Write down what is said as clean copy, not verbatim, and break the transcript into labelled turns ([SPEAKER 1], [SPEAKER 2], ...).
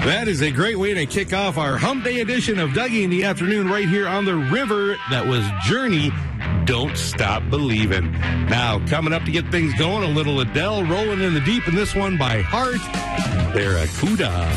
[SPEAKER 1] That is a great way to kick off our Hump Day edition of Dougie in the Afternoon right here on the river. That was Journey, Don't Stop Believin'. Now, coming up to get things going, a little Adele rolling in the deep, and this one by Heart, Barracuda.